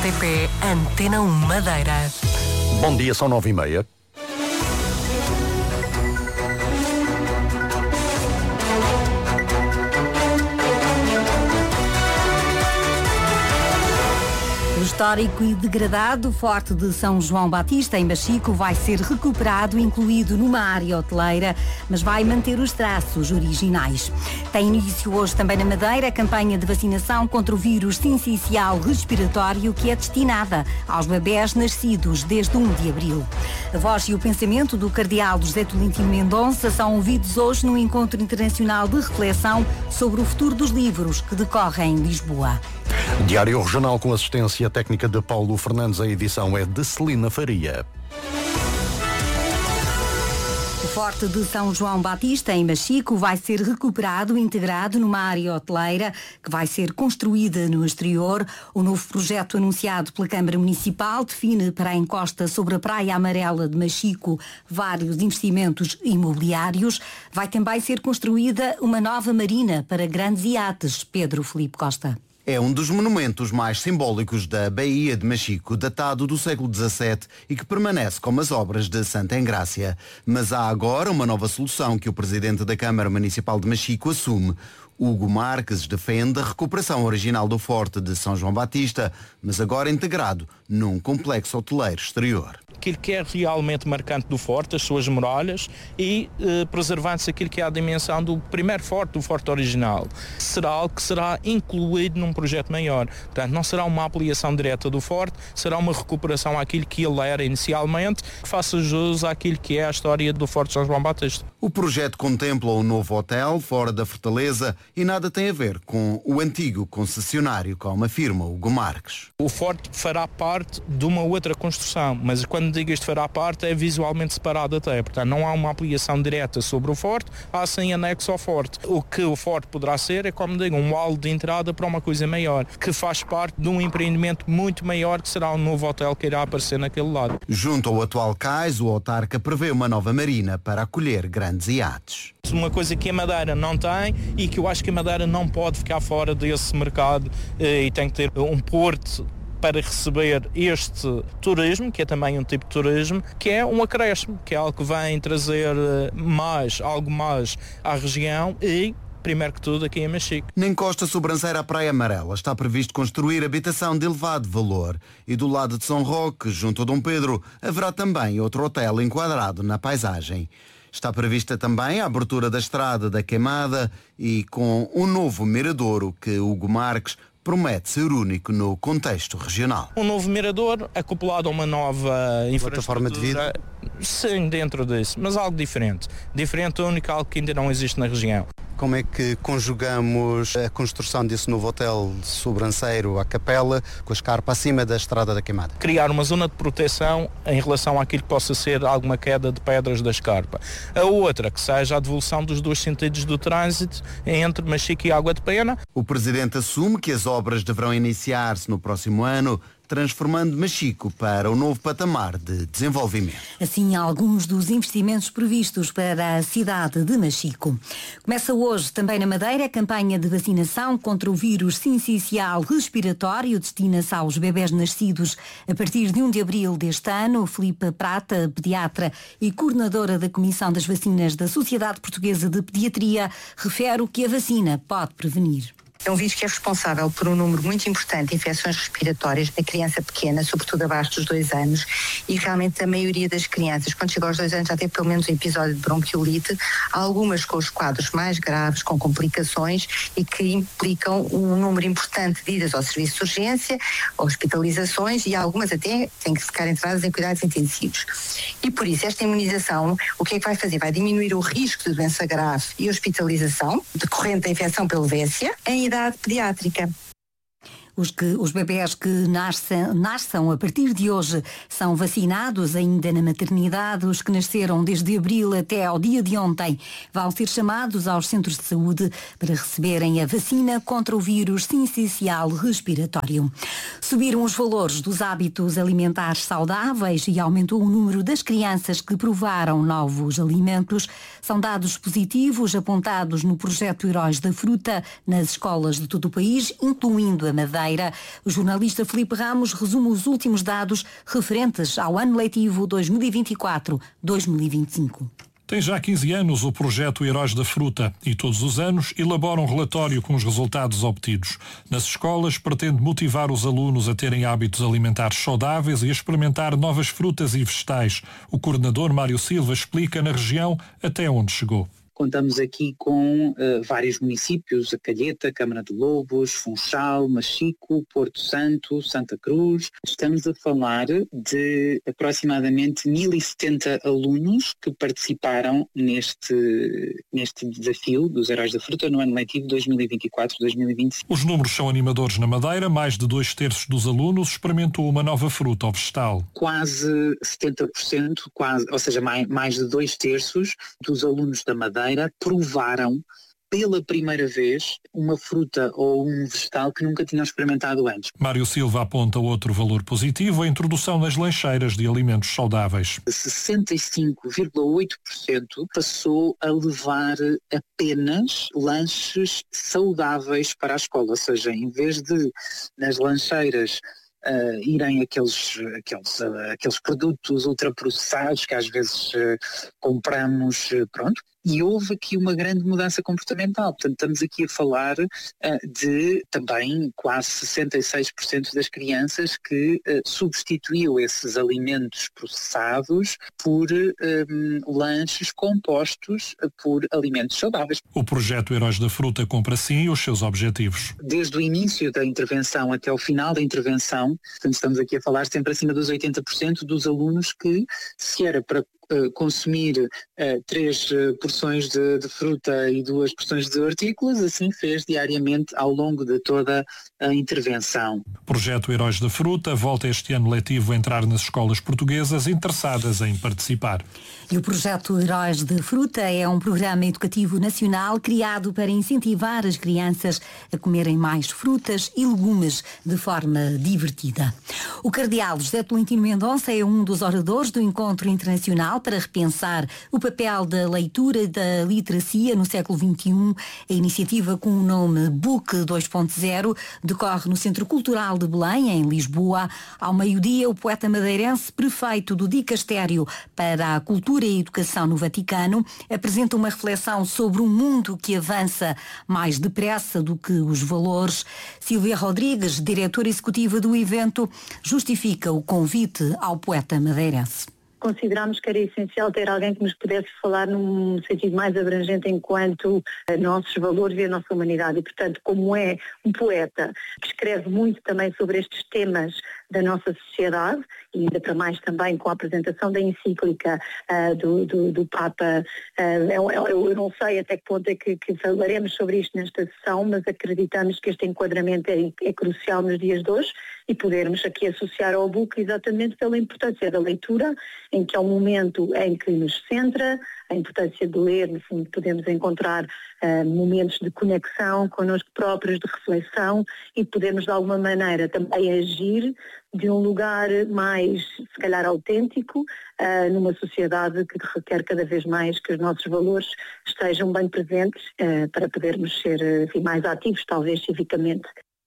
RTP Antena 1 Madeira. Bom dia, são 9h30. O histórico e degradado Forte de São João Batista, em Machico, vai ser recuperado, incluído numa área hoteleira, mas vai manter os traços originais. Tem início hoje também na Madeira a campanha de vacinação contra o vírus sincicial respiratório, que é destinada aos bebés nascidos desde 1 de abril. A voz e o pensamento do cardeal José Tolentino Mendonça são ouvidos hoje no Encontro Internacional de Reflexão sobre o Futuro dos Livros, que decorre em Lisboa. Diário Regional com assistência técnica de Paulo Fernandes. A edição é de Celina Faria. O Forte de São João Batista, em Machico, vai ser recuperado e integrado numa área hoteleira que vai ser construída no exterior. O novo projeto anunciado pela Câmara Municipal define para a encosta sobre a Praia Amarela de Machico vários investimentos imobiliários. Vai também ser construída uma nova marina para grandes iates. Pedro Filipe Costa. É um dos monumentos mais simbólicos da Baía de Machico, datado do século XVII e que permanece como as obras de Santa Engrácia. Mas há agora uma nova solução que o presidente da Câmara Municipal de Machico assume. Hugo Marques defende a recuperação original do Forte de São João Batista, mas agora integrado num complexo hoteleiro exterior. Aquilo que é realmente marcante do Forte, as suas muralhas, e preservando-se aquilo que é a dimensão do primeiro Forte, do Forte original. Será algo que será incluído num projeto maior. Portanto, não será uma ampliação direta do Forte, será uma recuperação àquilo que ele era inicialmente, que faça jus àquilo que é a história do Forte de São João Batista. O projeto contempla um novo hotel fora da fortaleza e nada tem a ver com o antigo concessionário, como afirma Hugo Marques. O Forte fará parte de uma outra construção, mas quando digo isto fará parte, é visualmente separado até. Portanto, não há uma ampliação direta sobre o Forte, há sim anexo ao Forte. O que o Forte poderá ser é, como digo, um hall de entrada para uma coisa maior, que faz parte de um empreendimento muito maior, que será um novo hotel que irá aparecer naquele lado. Junto ao atual cais, o autarca prevê uma nova marina para acolher grandes iates. Uma coisa que a Madeira não tem e que eu acho que a Madeira não pode ficar fora desse mercado e tem que ter um porto para receber este turismo, que é também um tipo de turismo, que é um acréscimo, que é algo que vem trazer algo mais à região e, primeiro que tudo, aqui em Machico. Na encosta sobranceira à Praia Amarela está previsto construir habitação de elevado valor e do lado de São Roque, junto a Dom Pedro, haverá também outro hotel enquadrado na paisagem. Está prevista também a abertura da Estrada da Queimada e com um novo miradouro que Hugo Marques promete ser único no contexto regional. Um novo mirador acoplado a uma nova plataforma de vida? Sim, dentro disso, mas algo diferente. Diferente, único, algo que ainda não existe na região. Como é que conjugamos a construção desse novo hotel de sobranceiro à capela com a escarpa acima da Estrada da Queimada? Criar uma zona de proteção em relação àquilo que possa ser alguma queda de pedras da escarpa. A outra, que seja a devolução dos dois sentidos do trânsito entre Machico e Água de Pena. O presidente assume que as obras deverão iniciar-se no próximo ano, transformando Machico para o novo patamar de desenvolvimento. Assim, alguns dos investimentos previstos para a cidade de Machico. Começa hoje também na Madeira a campanha de vacinação contra o vírus sincicial respiratório. Destina-se aos bebés nascidos a partir de 1 de abril deste ano. Filipe Prata, pediatra e coordenadora da Comissão das Vacinas da Sociedade Portuguesa de Pediatria, refere o que a vacina pode prevenir. É um vírus que é responsável por um número muito importante de infecções respiratórias na criança pequena, sobretudo abaixo dos 2 anos, e realmente a maioria das crianças, quando chega aos 2 anos, já tem pelo menos um episódio de bronquiolite, algumas com os quadros mais graves, com complicações e que implicam um número importante de idas ao serviço de urgência, hospitalizações e algumas até têm que ficar entradas em cuidados intensivos. E por isso esta imunização, o que é que vai fazer? Vai diminuir o risco de doença grave e hospitalização decorrente da infecção pelo Vécia em idade pediátrica. Os bebés que nasçam a partir de hoje são vacinados ainda na maternidade. Os que nasceram desde abril até ao dia de ontem vão ser chamados aos centros de saúde para receberem a vacina contra o vírus sincicial respiratório. Subiram os valores dos hábitos alimentares saudáveis e aumentou o número das crianças que provaram novos alimentos. São dados positivos apontados no projeto Heróis da Fruta nas escolas de todo o país, incluindo a Madeira. O jornalista Filipe Ramos resume os últimos dados referentes ao ano letivo 2024-2025. Tem já 15 anos o projeto Heróis da Fruta e todos os anos elabora um relatório com os resultados obtidos. Nas escolas pretende motivar os alunos a terem hábitos alimentares saudáveis e a experimentar novas frutas e vegetais. O coordenador Mário Silva explica na região até onde chegou. Contamos aqui com vários municípios, a Calheta, Câmara de Lobos, Funchal, Machico, Porto Santo, Santa Cruz. Estamos a falar de aproximadamente 1070 alunos que participaram neste desafio dos Heróis da Fruta no ano letivo 2024-2025. Os números são animadores na Madeira. Mais de 2/3 dos alunos experimentou uma nova fruta ou vegetal. Quase 70%, ou seja, mais de 2/3 dos alunos da Madeira provaram pela primeira vez uma fruta ou um vegetal que nunca tinham experimentado antes. Mário Silva aponta outro valor positivo, a introdução nas lancheiras de alimentos saudáveis. 65,8% passou a levar apenas lanches saudáveis para a escola, ou seja, em vez de nas lancheiras irem aqueles produtos ultraprocessados que às vezes compramos, e houve aqui uma grande mudança comportamental. Portanto, estamos aqui a falar de também quase 66% das crianças que substituiu esses alimentos processados por lanches compostos por alimentos saudáveis. O projeto Heróis da Fruta cumpre assim os seus objetivos. Desde o início da intervenção até o final da intervenção, portanto, estamos aqui a falar sempre acima dos 80% dos alunos que, se era para consumir 3 porções de fruta e 2 porções de hortícolas, assim fez diariamente ao longo de toda a intervenção. O projeto Heróis da Fruta volta este ano letivo a entrar nas escolas portuguesas interessadas em participar. E o projeto Heróis de Fruta é um programa educativo nacional criado para incentivar as crianças a comerem mais frutas e legumes de forma divertida. O cardeal José Tolentino Mendonça é um dos oradores do Encontro Internacional para repensar o papel da leitura e da literacia no século XXI. A iniciativa, com o nome Book 2.0, decorre no Centro Cultural de Belém, em Lisboa. Ao meio-dia, o poeta madeirense, prefeito do Dicastério para a Cultura e Educação no Vaticano, apresenta uma reflexão sobre um mundo que avança mais depressa do que os valores. Silvia Rodrigues, diretora executiva do evento, justifica o convite ao poeta madeirense. Considerámos que era essencial ter alguém que nos pudesse falar num sentido mais abrangente enquanto a nossos valores e a nossa humanidade. E, portanto, como é um poeta que escreve muito também sobre estes temas da nossa sociedade, e ainda para mais também com a apresentação da encíclica do Papa, eu não sei até que ponto é que falaremos sobre isto nesta sessão, mas acreditamos que este enquadramento é crucial nos dias de hoje e podermos aqui associar ao book exatamente pela importância da leitura, em que é um momento em que nos centra, a importância de ler, no fundo podemos encontrar momentos de conexão connosco próprios, de reflexão, e podemos de alguma maneira também agir de um lugar mais, se calhar, autêntico, numa sociedade que requer cada vez mais que os nossos valores estejam bem presentes para podermos ser mais ativos, talvez, civicamente.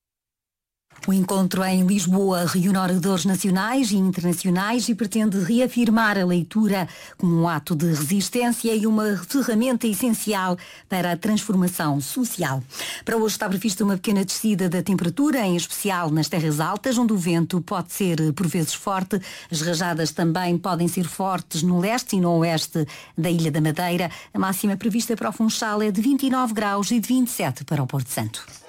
O encontro em Lisboa reúne oradores nacionais e internacionais e pretende reafirmar a leitura como um ato de resistência e uma ferramenta essencial para a transformação social. Para hoje está prevista uma pequena descida da temperatura, em especial nas terras altas, onde o vento pode ser por vezes forte. As rajadas também podem ser fortes no leste e no oeste da Ilha da Madeira. A máxima prevista para o Funchal é de 29 graus e de 27 para o Porto Santo.